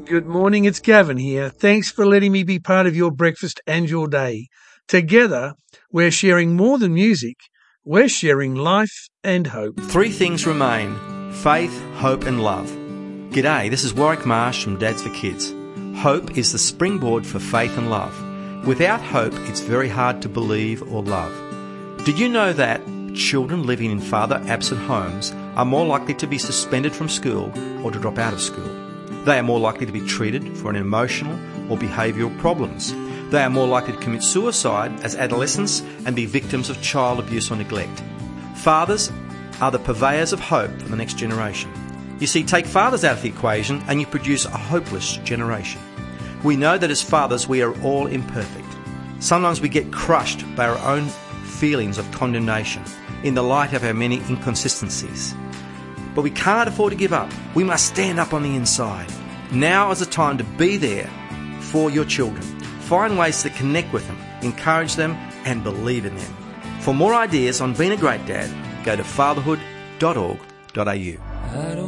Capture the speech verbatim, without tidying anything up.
Good morning, it's Gavin here. Thanks for letting me be part of your breakfast and your day. Together, we're sharing more than music. We're sharing life and hope. Three things remain: faith, hope and love. G'day, this is Warwick Marsh from Dads for Kids. Hope is the springboard for faith and love. Without hope, it's very hard to believe or love. Did you know that children living in father-absent homes are more likely to be suspended from school or to drop out of school? They are more likely to be treated for an emotional or behavioural problems. They are more likely to commit suicide as adolescents and be victims of child abuse or neglect. Fathers are the purveyors of hope for the next generation. You see, take fathers out of the equation and you produce a hopeless generation. We know that as fathers we are all imperfect. Sometimes we get crushed by our own feelings of condemnation in the light of our many inconsistencies. But we can't afford to give up. We must stand up on the inside. Now is the time to be there for your children. Find ways to connect with them, encourage them and believe in them. For more ideas on being a great dad, go to fatherhood dot org dot a u.